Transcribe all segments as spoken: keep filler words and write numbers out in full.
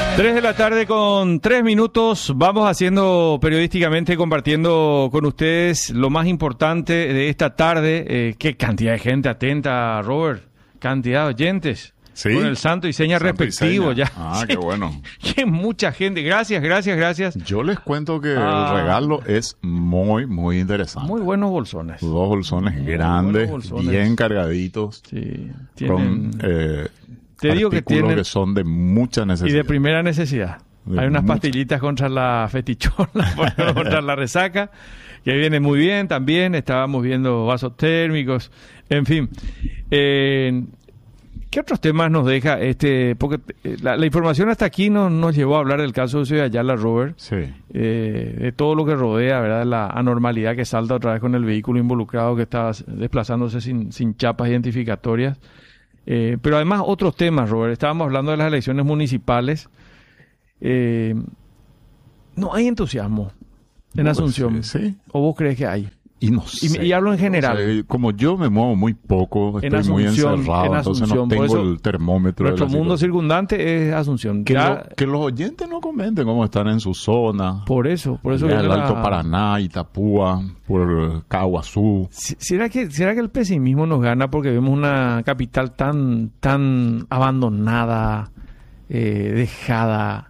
Tres de la tarde con tres minutos. Vamos haciendo periodísticamente, compartiendo con ustedes lo más importante de esta tarde. Eh, qué cantidad de gente atenta, Robert. Cantidad de oyentes. Sí. Con el santo y seña Santo y respectivo. seña. Ya. Ah, qué bueno. Qué mucha gente. Gracias, gracias, gracias. Yo les cuento que Ah. el regalo es muy, muy interesante. Muy buenos bolsones. Dos bolsones Muy grandes, buenos bolsones. bien cargaditos, Sí. Tienen... con eh, Te digo que artículos tienen- que son de mucha Y necesidad. de primera necesidad. De Hay unas mucha. pastillitas contra la fetichola, contra la resaca, que viene muy bien también. Estábamos viendo vasos térmicos, en fin. Eh, ¿Qué otros temas nos deja este? Porque eh, la, la información hasta aquí nos, nos llevó a hablar del caso de Ciudad Ayala, Robert, Sí. eh, de todo lo que rodea, ¿verdad? La anormalidad que salta otra vez con el vehículo involucrado que estaba desplazándose sin, sin chapas identificatorias. Eh, pero además otros temas, Robert. Estábamos hablando de las elecciones municipales. Eh, no hay entusiasmo en Pues, Asunción. sí, sí. ¿O vos crees que hay? Y no Y, sé. y hablo en general. O sea, como yo me muevo muy poco, En estoy muy Asunción, encerrado, en entonces Asunción, no por tengo eso el termómetro. de Nuestro la mundo situación. circundante es Asunción. Que, Ya, lo- que los oyentes no comenten cómo están en su zona. por eso, por eso Allá en viene el la- Alto Paraná, Itapúa, por Caguazú. Si- ¿Será que, ¿Será que el pesimismo nos gana porque vemos una capital tan, tan abandonada, eh, dejada,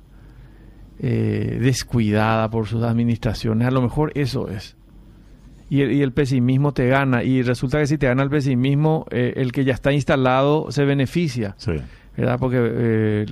eh, descuidada por sus administraciones? A lo mejor eso es. Y el, y el pesimismo te gana. Y resulta que si te gana el pesimismo, eh, el que ya está instalado se beneficia. Sí. ¿Verdad? Porque, eh,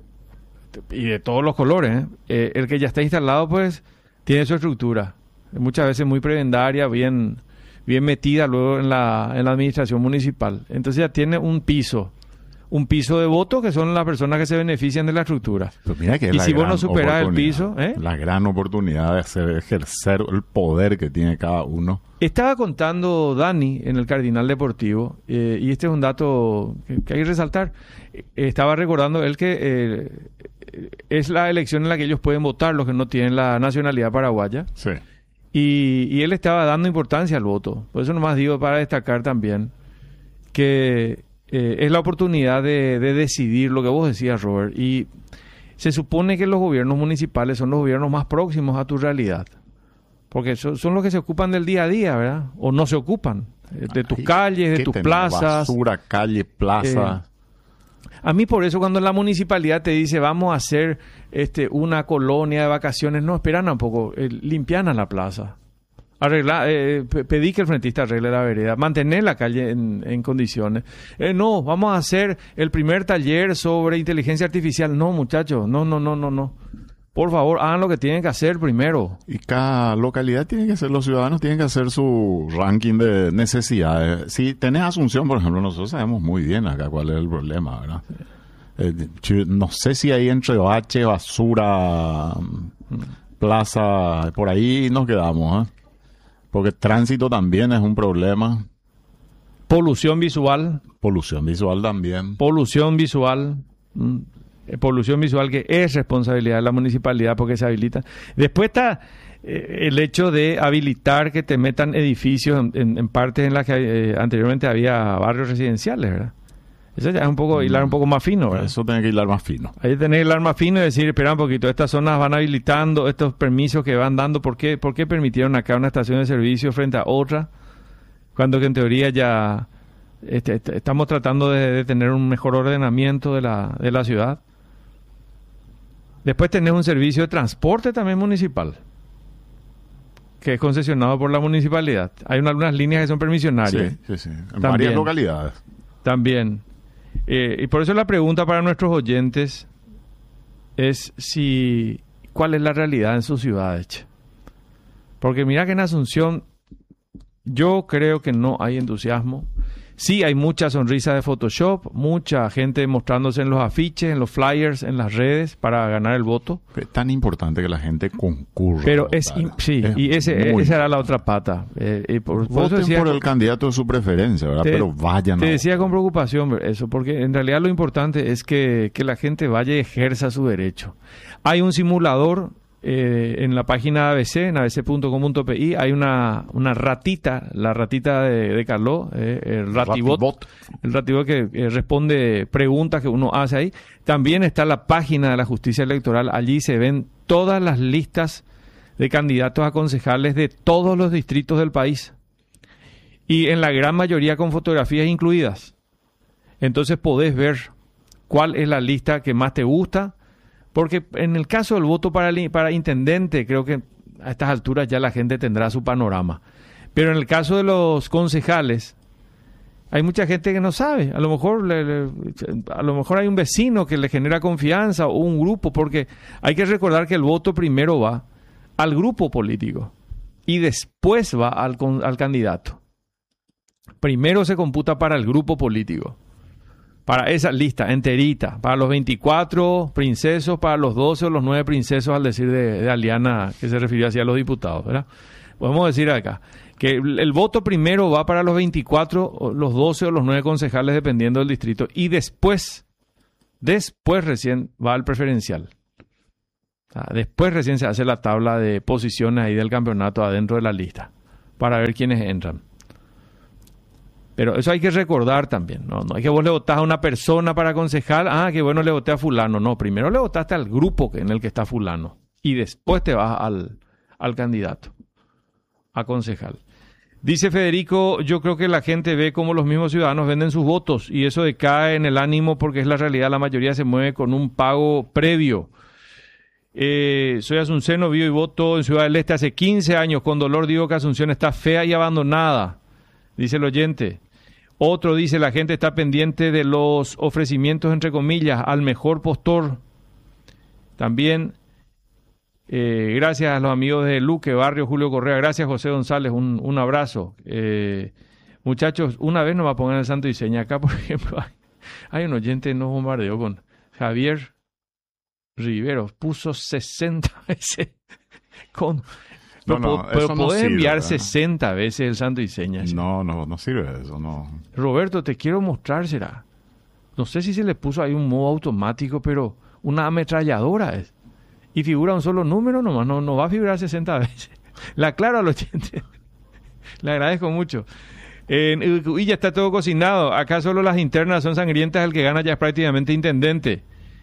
y de todos los colores, ¿eh? Eh, el que ya está instalado, pues, tiene su estructura. Muchas veces muy prebendaria, bien, bien metida luego en la, en la administración municipal. Entonces ya tiene un piso, un piso de votos que son las personas que se benefician de la estructura. Pero mira que es Y la si vos gran no superás el oportunidad, piso, ¿eh? La gran oportunidad de hacer, ejercer el poder que tiene cada uno. Estaba contando Dani en el Cardinal Deportivo, eh, y este es un dato que, que hay que resaltar. Eh, estaba recordando él que eh, es la elección en la que ellos pueden votar, los que no tienen la nacionalidad paraguaya, Sí. y, y él estaba dando importancia al voto. Por eso nomás digo para destacar también que eh, es la oportunidad de, de decidir lo que vos decías, Robert, y se supone que los gobiernos municipales son los gobiernos más próximos a tu realidad. Porque son, son los que se ocupan del día a día, ¿verdad? O no se ocupan. eh, De tus Ay, calles, de ¿qué tus tenés? plazas. Basura, calle, plaza. A mí por eso cuando la municipalidad te dice vamos a hacer este una colonia de vacaciones, no, esperan un poco, eh, limpian a la plaza. Arregla, eh, pe- pedí que el frentista arregle la vereda, mantener la calle en, en condiciones. Eh, no, vamos a hacer el primer taller sobre inteligencia artificial. No, muchachos, no, no, no, no, no. Por favor, hagan lo que tienen que hacer primero. Y cada localidad tiene que ser, los ciudadanos tienen que hacer su ranking de necesidades. Si tenés Asunción, por ejemplo, nosotros sabemos muy bien acá cuál es el problema, ¿verdad? Eh, chi- no sé si ahí entre bache, basura, plaza, por ahí nos quedamos, ¿eh? Porque tránsito también es un problema, Polución visual, polución visual también. polución visual, mm, eh, polución visual que es responsabilidad de la municipalidad porque se habilita. Después está eh, el hecho de habilitar que te metan edificios en, en- en partes en las que eh, anteriormente había barrios residenciales, ¿verdad? Eso ya es un poco, hilar un poco más fino, ¿verdad? Eso tiene que hilar más fino. Hay que tener el arma fino y decir, espera un poquito, estas zonas van habilitando, estos permisos que van dando, ¿por qué, por qué permitieron acá una estación de servicio frente a otra? Cuando que en teoría ya este, este, estamos tratando de, de tener un mejor ordenamiento de la, de la ciudad. Después tenés un servicio de transporte también municipal, que es concesionado por la municipalidad. Hay una- algunas líneas que son permisionarias. Sí, sí, sí. En También. varias localidades. También. Eh, y por eso la pregunta para nuestros oyentes es si cuál es la realidad en sus ciudades. che. Porque mira que en Asunción yo creo que no hay entusiasmo. Sí hay mucha sonrisa de Photoshop, mucha gente mostrándose en los afiches, en los flyers, en las redes para ganar el voto. Es tan importante que la gente concurra. Pero a es, votar. im- sí, Es y ese, muy esa era la otra pata. Eh, y por, por eso Voten decía- por el candidato de su preferencia, ¿verdad? Te- Pero vayan Te a decía votar. con preocupación eso, porque en realidad lo importante es que, que la gente vaya y ejerza su derecho. Hay un simulador eh, en la página de A B C, en a b c punto com punto p i, hay una, una ratita, la ratita de, de Carlos, eh, el ratibot, ratibot, el ratibot que eh, responde preguntas que uno hace ahí. También está la página de la Justicia Electoral, allí se ven todas las listas de candidatos a concejales de todos los distritos del país. Y en la gran mayoría con fotografías incluidas. Entonces podés ver cuál es la lista que más te gusta, porque en el caso del voto para, el, para intendente, creo que a estas alturas ya la gente tendrá su panorama. Pero en el caso de los concejales, hay mucha gente que no sabe. A lo mejor, le, le, a lo mejor hay un vecino que le genera confianza o un grupo, porque hay que recordar que el voto primero va al grupo político y después va al, al candidato. Primero se computa para el grupo político, para esa lista enterita, para los veinticuatro princesos, para los doce o los nueve princesos, al decir de, de Aliana, que se refirió así a los diputados, ¿verdad? Podemos decir acá que el, el voto primero va para los veinticuatro, los doce o los nueve concejales, dependiendo del distrito, y después, después recién va al preferencial. O sea, después recién se hace la tabla de posiciones ahí del campeonato adentro de la lista, para ver quiénes entran. Pero eso hay que recordar también, ¿no? No hay que vos le votás a una persona para concejal, ah, que bueno, le voté a fulano. No, primero le votaste al grupo en el que está fulano y después te vas al, al candidato a concejal. Dice Federico, yo creo que la gente ve cómo los mismos ciudadanos venden sus votos y eso decae en el ánimo porque es la realidad, la mayoría se mueve con un pago previo. Eh, soy Asunceno, vivo y voto en Ciudad del Este hace quince años, con dolor digo que Asunción está fea y abandonada, dice el oyente. Otro dice, la gente está pendiente de los ofrecimientos, entre comillas, al mejor postor. También, eh, gracias a los amigos de Luque, Barrio Julio Correa. Gracias, José González, un, un abrazo. Eh, muchachos, una vez nos va a poner el santo y seña. Acá, por ejemplo, hay, hay un oyente que nos bombardeó con Javier Rivero. Puso sesenta veces con... No, no, pero eso no podés sirve, enviar ¿verdad? sesenta veces el santo y señas. No, no, no sirve eso, no. Roberto, te quiero mostrar, será. No sé si se le puso ahí un modo automático, pero una ametralladora es. Y figura un solo número nomás, no, no va a figurar sesenta veces. La aclaro al oyente. Le agradezco mucho. Eh, y ya está todo cocinado. Acá solo las internas son sangrientas, el que gana ya es prácticamente intendente.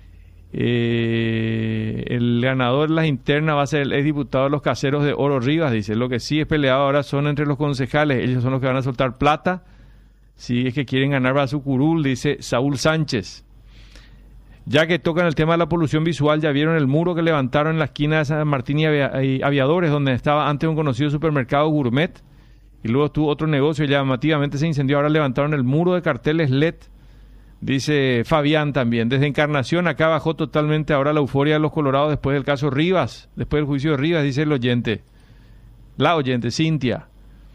Eh, el ganador de las internas va a ser el exdiputado de los Caseros de Oro Rivas, dice. Lo que sí es peleado ahora son entre los concejales, ellos son los que van a soltar plata si es que quieren ganar a su curul, dice Saúl Sánchez. Ya que tocan el tema de la polución visual, ya vieron el muro que levantaron en la esquina de San Martín y Aviadores, donde estaba antes un conocido supermercado gourmet y luego estuvo otro negocio y llamativamente se incendió. Ahora levantaron el muro de carteles L E D. Dice Fabián también, desde Encarnación acá bajó totalmente ahora la euforia de los colorados después del caso Rivas, después del juicio de Rivas, dice el oyente. La oyente, Cintia.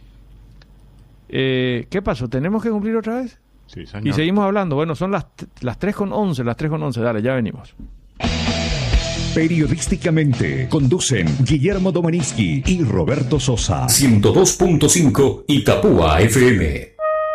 Eh, ¿Qué pasó? ¿Tenemos que cumplir otra vez? Sí, señor. Y seguimos hablando. Bueno, son las, las tres con once, las tres con once, dale, ya venimos. Periodísticamente conducen Guillermo Domeninsky y Roberto Sosa. ciento dos punto cinco Itapúa F M.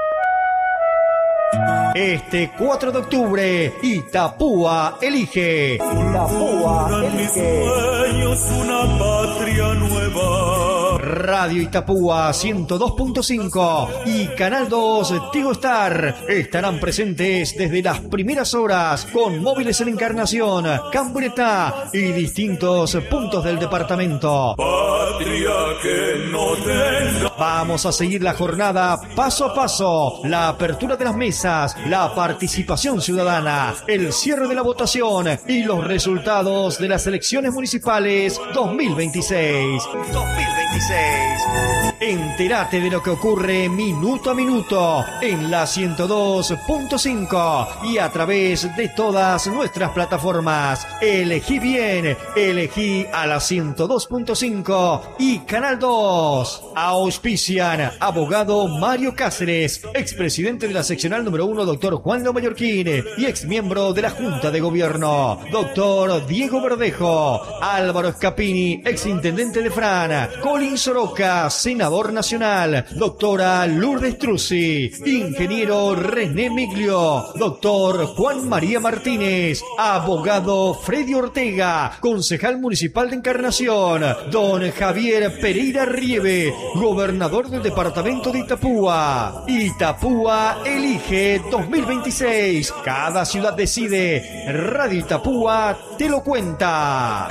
Este cuatro de octubre, Itapúa elige. Itapúa elige. Una patria nueva. Radio Itapúa ciento dos punto cinco y Canal dos Tigo Star estarán presentes desde las primeras horas con móviles en Encarnación, Cambreta y distintos puntos del departamento. Patria que no tenga. Vamos a seguir la jornada paso a paso, la apertura de las mesas, la participación ciudadana, el cierre de la votación y los resultados de las elecciones municipales dos mil veintiséis. dos mil veintiséis. Entérate de lo que ocurre minuto a minuto en la ciento dos punto cinco y a través de todas nuestras plataformas. Elegí bien, elegí a la ciento dos punto cinco y Canal dos. Auspician abogado Mario Cáceres, expresidente de la seccional número uno, doctor Juan Lo Mallorquín, y exmiembro de la Junta de Gobierno, doctor Diego Verdejo, Álvaro Scapini, exintendente de Fran, Colin Solano, Roca, senador nacional. Doctora Lourdes Truzzi. Ingeniero René Miglio. Doctor Juan María Martínez. Abogado Freddy Ortega. Concejal municipal de Encarnación. Don Javier Pereira Rieve. Gobernador del departamento de Itapúa. Itapúa elige dos mil veintiséis. Cada ciudad decide. Radio Itapúa te lo cuenta.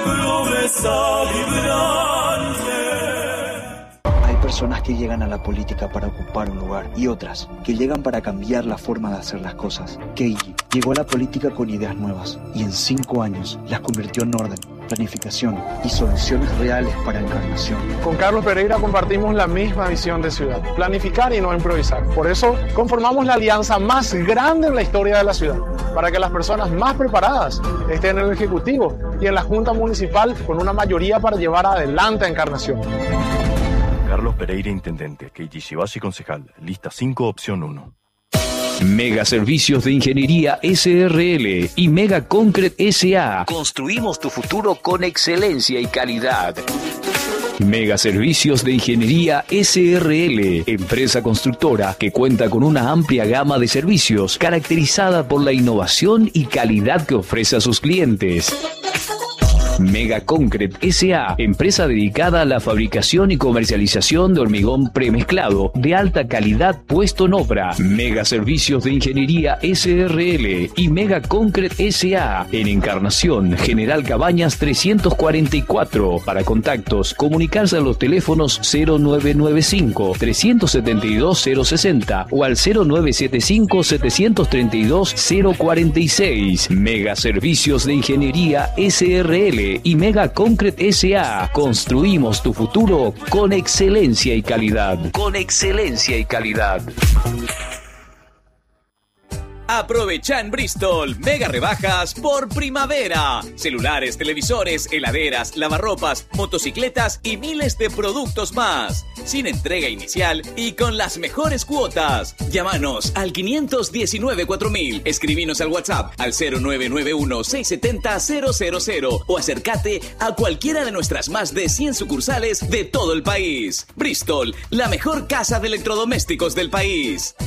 Hay personas que llegan a la política para ocupar un lugar y otras que llegan para cambiar la forma de hacer las cosas. Keiji llegó a la política con ideas nuevas y en cinco años las convirtió en orden, planificación y soluciones reales para Encarnación. Con Carlos Pereira compartimos la misma visión de ciudad, planificar y no improvisar. Por eso conformamos la alianza más grande en la historia de la ciudad, para que las personas más preparadas estén en el Ejecutivo y en la Junta Municipal con una mayoría para llevar adelante a Encarnación. Carlos Pereira, intendente. Keiji Shibashi, concejal. Lista cinco, opción uno. Mega Servicios de Ingeniería S R L y Mega Concrete S A. Construimos tu futuro con excelencia y calidad. Mega Servicios de Ingeniería S R L, empresa constructora que cuenta con una amplia gama de servicios caracterizada por la innovación y calidad que ofrece a sus clientes. Mega Concrete S A, empresa dedicada a la fabricación y comercialización de hormigón premezclado de alta calidad puesto en obra. Mega Servicios de Ingeniería S R L y Mega Concrete S A en Encarnación, General Cabañas trescientos cuarenta y cuatro. Para contactos, comunicarse a los teléfonos cero nueve nueve cinco, tres siete dos, cero seis cero o al cero nueve siete cinco, siete tres dos, cero cuatro seis. Mega Servicios de Ingeniería S R L y Mega Concrete S A. Construimos tu futuro con excelencia y calidad. Con excelencia y calidad. Aprovecha en Bristol mega rebajas por primavera. Celulares, televisores, heladeras, lavarropas, motocicletas y miles de productos más. Sin entrega inicial y con las mejores cuotas. Llámanos al quinientos diecinueve cuatro mil. Escribinos al WhatsApp al cero nueve nueve uno, seis siete cero, cero cero cero o acércate a cualquiera de nuestras más de cien sucursales de todo el país. Bristol, la mejor casa de electrodomésticos del país.